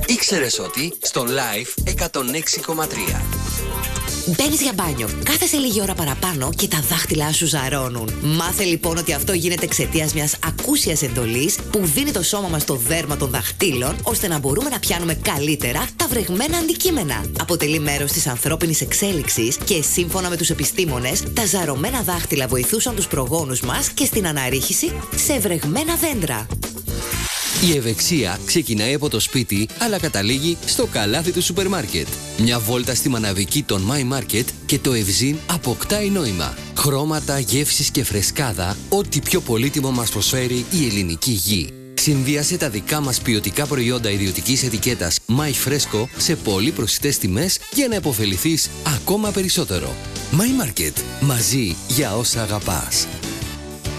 Ήξερες ότι στο Live 106,3. Μπαίνεις για μπάνιο, κάθεσαι λίγη ώρα παραπάνω και τα δάχτυλά σου ζαρώνουν. Μάθε λοιπόν ότι αυτό γίνεται εξαιτίας μιας ακούσιας εντολής που δίνει το σώμα μας το δέρμα των δαχτύλων, ώστε να μπορούμε να πιάνουμε καλύτερα τα βρεγμένα αντικείμενα. Αποτελεί μέρος της ανθρώπινης εξέλιξης και σύμφωνα με τους επιστήμονες, τα ζαρωμένα δάχτυλα βοηθούσαν τους προγόνους μας και στην αναρρίχηση σε βρεγμένα δέντρα. Η ευεξία ξεκινάει από το σπίτι, αλλά καταλήγει στο καλάθι του σούπερ μάρκετ. Μια βόλτα στη μαναβική των My Market και το ευζήν αποκτάει νόημα. Χρώματα, γεύσεις και φρεσκάδα, ό,τι πιο πολύτιμο μας προσφέρει η ελληνική γη. Συνδύασε τα δικά μας ποιοτικά προϊόντα ιδιωτικής ετικέτας My Fresco σε πολύ προσιτές τιμές για να επωφεληθείς ακόμα περισσότερο. My Market. Μαζί για όσα αγαπάς.